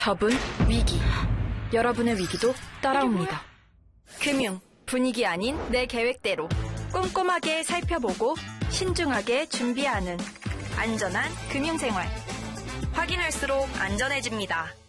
저분 위기. 여러분의 위기도 따라옵니다. 금융, 분위기 아닌 내 계획대로 꼼꼼하게 살펴보고 신중하게 준비하는 안전한 금융생활. 확인할수록 안전해집니다.